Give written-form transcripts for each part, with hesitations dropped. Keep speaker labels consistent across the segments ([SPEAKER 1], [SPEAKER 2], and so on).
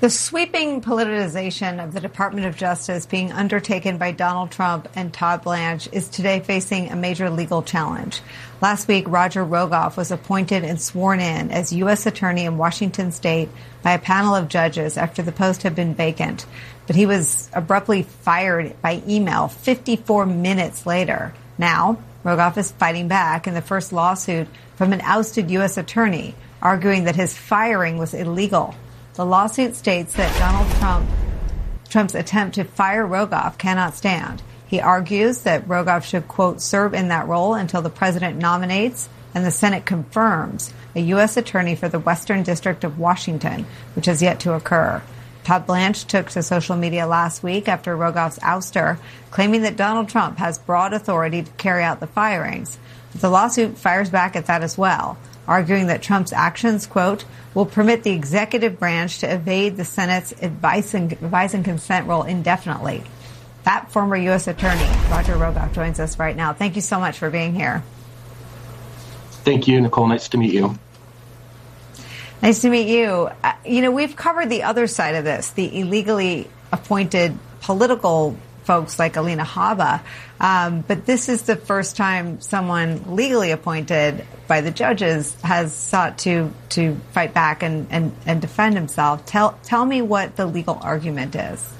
[SPEAKER 1] The sweeping politicization of the Department of Justice being undertaken by Donald Trump and Todd Blanche is today facing a major legal challenge. Last week, Roger Rogoff was appointed and sworn in as U.S. Attorney in Washington state by a panel of judges after the post had been vacant. But he was abruptly fired by email 54 minutes later. Now, Rogoff is fighting back in the first lawsuit from an ousted U.S. attorney, arguing that his firing was illegal. The lawsuit states that Donald Trump's attempt to fire Rogoff cannot stand. He argues that Rogoff should, quote, serve in that role until the president nominates and the Senate confirms a U.S. attorney for the Western District of Washington, which has yet to occur. Todd Blanche took to social media last week after Rogoff's ouster, claiming that Donald Trump has broad authority to carry out the firings. But the lawsuit fires back at that as well, arguing that Trump's actions, quote, will permit the executive branch to evade the Senate's advice and consent rule indefinitely. That former U.S. attorney, Roger Rogoff, joins us right now. Thank you so much for being here.
[SPEAKER 2] Thank you, Nicole. Nice to meet you.
[SPEAKER 1] Nice to meet you. We've covered the other side of this, the illegally appointed political folks like Alina Habba. But this is the first time someone legally appointed by the judges has sought to fight back and defend himself. Tell me what the legal argument is.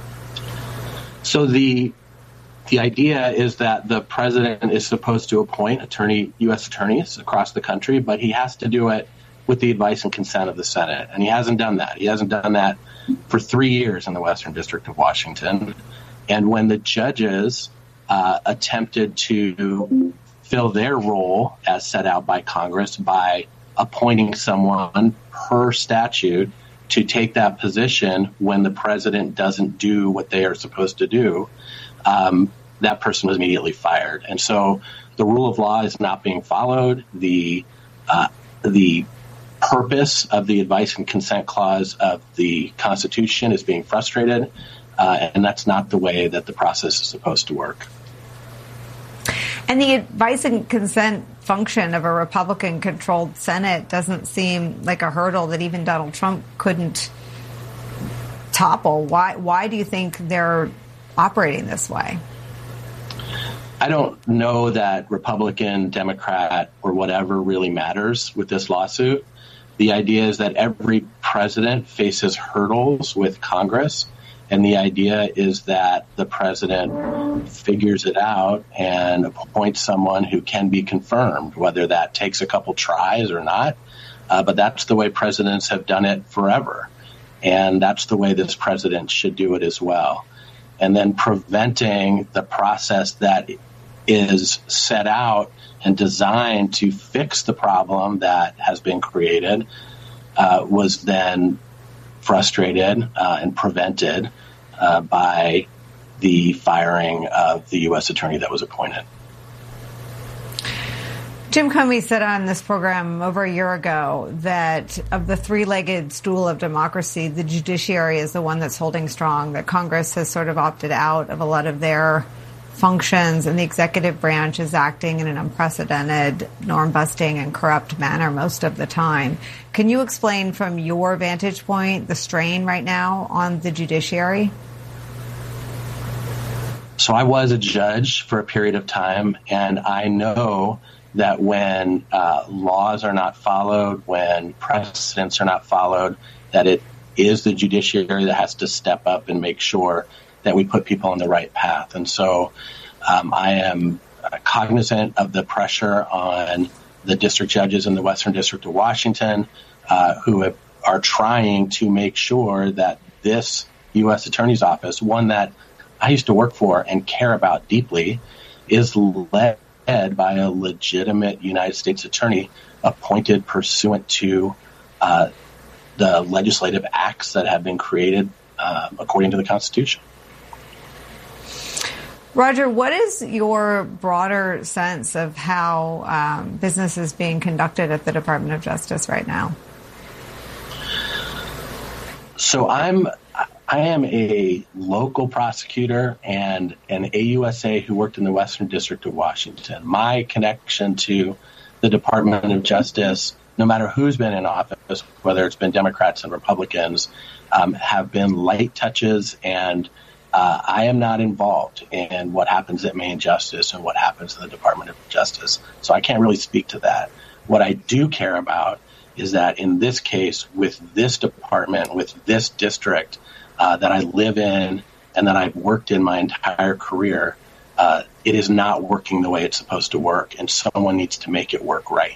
[SPEAKER 2] So the idea is that the president is supposed to appoint U.S. attorneys across the country, but he has to do it with the advice and consent of the Senate. And he hasn't done that. He hasn't done that for 3 years in the Western District of Washington. And when the judges attempted to fill their role as set out by Congress by appointing someone per statute to take that position when the president doesn't do what they are supposed to do, that person was immediately fired. And so the rule of law is not being followed. The purpose of the advice and consent clause of the Constitution is being frustrated. And that's not the way that the process is supposed to work.
[SPEAKER 1] And the advice and consent function of a Republican-controlled Senate doesn't seem like a hurdle that even Donald Trump couldn't topple. Why do you think they're operating this way?
[SPEAKER 2] I don't know that Republican, Democrat, or whatever really matters with this lawsuit. The idea is that every president faces hurdles with Congress. And the idea is that the president figures it out and appoints someone who can be confirmed, whether that takes a couple tries or not. But that's the way presidents have done it forever. And that's the way this president should do it as well. And then preventing the process that is set out and designed to fix the problem that has been created was then frustrated and prevented by the firing of the U.S. attorney that was appointed.
[SPEAKER 1] Jim Comey said on this program over a year ago that of the three-legged stool of democracy, the judiciary is the one that's holding strong, that Congress has sort of opted out of a lot of their functions and the executive branch is acting in an unprecedented, norm-busting and corrupt manner most of the time. Can you explain from your vantage point the strain right now on the judiciary?
[SPEAKER 2] So I was a judge for a period of time, and I know that when laws are not followed, when precedents are not followed, that it is the judiciary that has to step up and make sure that we put people on the right path. And so I am cognizant of the pressure on the district judges in the Western District of Washington who are trying to make sure that this U.S. Attorney's Office, one that I used to work for and care about deeply, is led by a legitimate United States attorney appointed pursuant to the legislative acts that have been created according to the Constitution.
[SPEAKER 1] Roger, what is your broader sense of how business is being conducted at the Department of Justice right now?
[SPEAKER 2] So I am a local prosecutor and an AUSA who worked in the Western District of Washington. My connection to the Department of Justice no matter who's been in office, whether it's been Democrats and Republicans, have been light touches, and I am not involved in what happens at Main Justice and what happens in the Department of Justice. So I can't really speak to that. What I do care about is that in this case, with this department, with this district that I live in and that I've worked in my entire career, it is not working the way it's supposed to work, and someone needs to make it work right.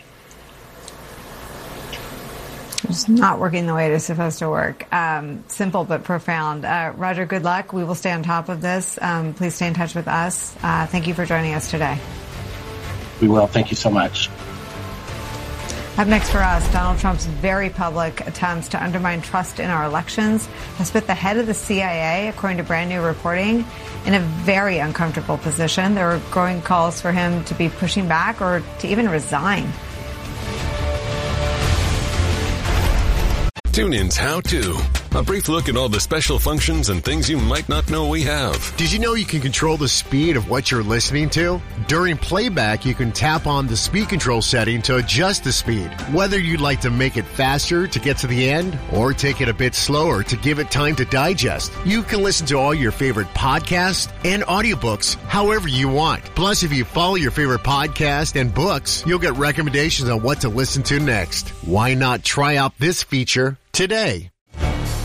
[SPEAKER 1] It's not working the way it is supposed to work. Simple but profound. Roger, good luck. We will stay on top of this. Please stay in touch with us. Thank you for joining us today.
[SPEAKER 2] We will. Thank you so much.
[SPEAKER 1] Up next for us, Donald Trump's very public attempts to undermine trust in our elections has put the head of the CIA, according to brand new reporting, in a very uncomfortable position. There are growing calls for him to be pushing back or to even resign.
[SPEAKER 3] TuneIn's How To. A brief look at all the special functions and things you might not know we have.
[SPEAKER 4] Did you know you can control the speed of what you're listening to? During playback, you can tap on the speed control setting to adjust the speed. Whether you'd like to make it faster to get to the end or take it a bit slower to give it time to digest, you can listen to all your favorite podcasts and audiobooks however you want. Plus, if you follow your favorite podcast and books, you'll get recommendations on what to listen to next. Why not try out this feature today?